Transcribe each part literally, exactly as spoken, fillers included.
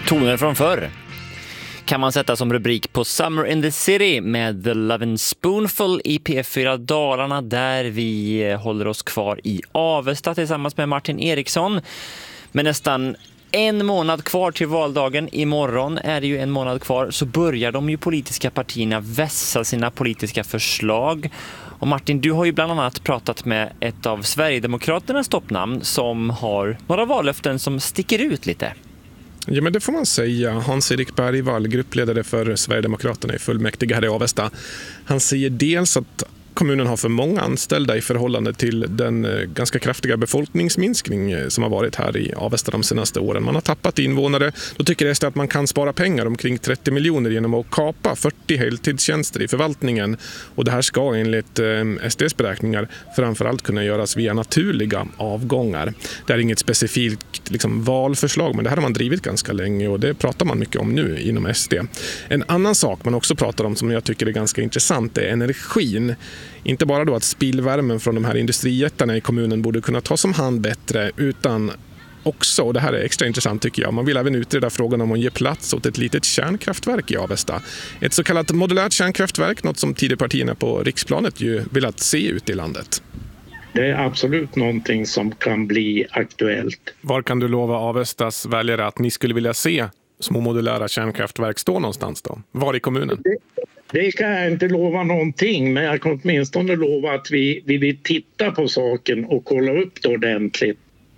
Toner från förr kan man sätta som rubrik på Summer in the City med The Lovin' Spoonful i P fyra Dalarna, där vi håller oss kvar i Avesta tillsammans med Martin Eriksson. Med nästan en månad kvar till valdagen, imorgon är det ju en månad kvar, så börjar de ju politiska partierna vässa sina politiska förslag. Och Martin, du har ju bland annat pratat med ett av Sverigedemokraternas toppnamn som har några vallöften som sticker ut lite. Ja, men det får man säga. Hans-Erik Bergvall, gruppledare för Sverigedemokraterna i fullmäktige här i Avesta. Han säger dels att kommunen har för många anställda i förhållande till den ganska kraftiga befolkningsminskning som har varit här i Avesta de senaste åren. Man har tappat invånare. Då tycker S D att man kan spara pengar, omkring trettio miljoner, genom att kapa fyrtio heltidstjänster i förvaltningen. Och det här ska enligt S D:s beräkningar framförallt kunna göras via naturliga avgångar. Det är inget specifikt liksom, valförslag, men det här har man drivit ganska länge och det pratar man mycket om nu inom S D. En annan sak man också pratar om som jag tycker är ganska intressant är energin. Inte bara då att spillvärmen från de här industrijättarna i kommunen borde kunna tas om hand bättre, utan också, och det här är extra intressant tycker jag, man vill även utreda frågan om att ge plats åt ett litet kärnkraftverk i Avesta. Ett så kallat modulärt kärnkraftverk, något som Tidöpartierna på riksplanet ju vill att se ut i landet. Det är absolut någonting som kan bli aktuellt. Var kan du lova Avestas väljare att ni skulle vilja se små modulära kärnkraftverk stå någonstans då? Var i kommunen? Det, det kan jag inte lova någonting, men jag kan åtminstone lova att vi, vi vill titta på saken och kolla upp det ordentligt.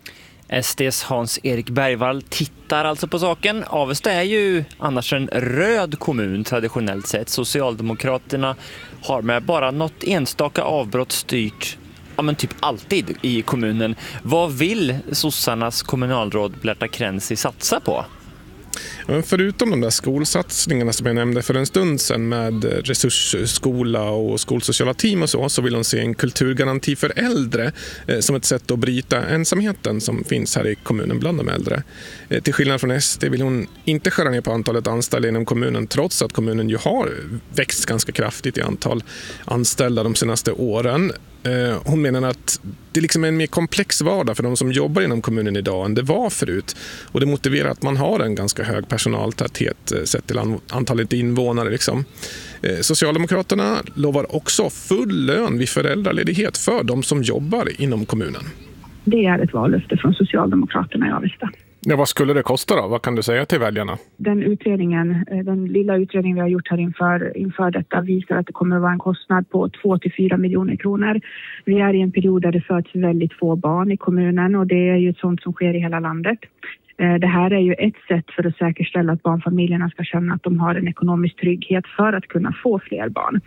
S D:s Hans-Erik Bergvall tittar alltså på saken. Avesta är ju annars en röd kommun traditionellt sett. Socialdemokraterna har med bara något enstaka avbrott styrt ja, men typ alltid i kommunen. Vad vill sossarnas kommunalråd Blerta Krenzi satsa på? Förutom de där skolsatsningarna som jag nämnde för en stund sedan med resursskola och skolsociala team och så, så vill hon se en kulturgaranti för äldre eh, som ett sätt att bryta ensamheten som finns här i kommunen bland de äldre. Eh, till skillnad från S D vill hon inte skära ner på antalet anställda inom kommunen, trots att kommunen ju har växt ganska kraftigt i antal anställda de senaste åren. Eh, hon menar att det liksom är en mer komplex vardag för de som jobbar inom kommunen idag än det var förut. Och det motiverar att man har en ganska hög personaltäthet sett till antalet invånare. Liksom. Socialdemokraterna lovar också full lön vid föräldraledighet för de som jobbar inom kommunen. Det är ett vallöfte från Socialdemokraterna i Avesta. Ja, vad skulle det kosta då? Vad kan du säga till väljarna? Den utredningen, den lilla utredningen vi har gjort här inför, inför detta visar att det kommer att vara en kostnad på två till fyra miljoner kronor. Vi är i en period där det föds väldigt få barn i kommunen och det är ju ett sånt som sker i hela landet. Det här är ju ett sätt för att säkerställa att barnfamiljerna ska känna att de har en ekonomisk trygghet för att kunna få fler barn.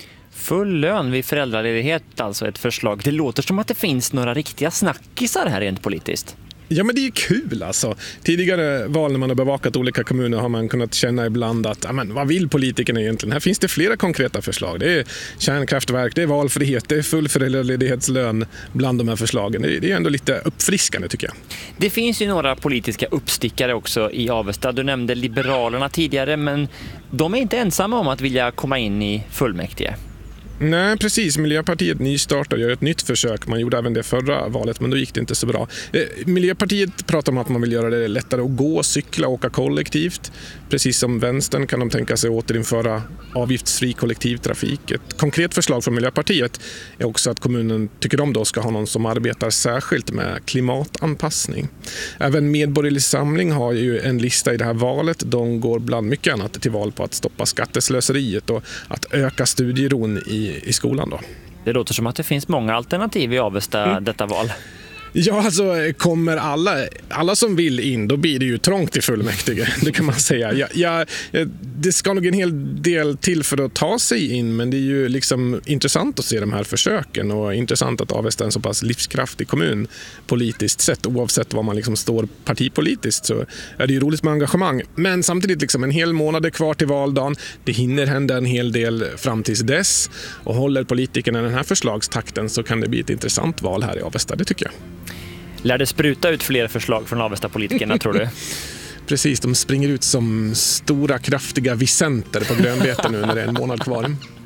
Full lön vid föräldraledighet, alltså ett förslag. Det låter som att det finns några riktiga snackisar här rent politiskt. Ja, men det är kul alltså. Tidigare val när man har bevakat olika kommuner har man kunnat känna ibland att amen, vad vill politikerna egentligen? Här finns det flera konkreta förslag. Det är kärnkraftverk, det är valfrihet, det är full föräldraledighetslön bland de här förslagen. Det är ändå lite uppfriskande tycker jag. Det finns ju några politiska uppstickare också i Avesta. Du nämnde Liberalerna tidigare, men de är inte ensamma om att vilja komma in i fullmäktige. Nej, precis. Miljöpartiet nystartar gör ett nytt försök. Man gjorde även det förra valet, men då gick det inte så bra. Miljöpartiet pratar om att man vill göra det lättare att gå, cykla och åka kollektivt. Precis som vänstern kan de tänka sig återinföra avgiftsfri kollektivtrafik. Ett konkret förslag från Miljöpartiet är också att kommunen tycker de då ska ha någon som arbetar särskilt med klimatanpassning. Även Medborgerlig Samling har ju en lista i det här valet. De går bland mycket annat till val på att stoppa skatteslöseriet och att öka studieron i i skolan då. Det låter som att det finns många alternativ i Avesta mm. detta val. Ja, alltså kommer alla, alla som vill in, då blir det ju trångt i fullmäktige, det kan man säga. Ja, ja, det ska nog en hel del till för att ta sig in, men det är ju liksom intressant att se de här försöken och intressant att Avesta är en så pass livskraftig kommun politiskt sett. Oavsett var man liksom står partipolitiskt så är det ju roligt med engagemang. Men samtidigt liksom en hel månad kvar till valdagen. Det hinner hända en hel del fram tills dess. Och håller politikerna den här förslagstakten så kan det bli ett intressant val här i Avesta, det tycker jag. Lär det spruta ut fler förslag från Avesta-politikerna, tror du? Precis, de springer ut som stora kraftiga vicenter på grönbeten nu när det är en månad kvar.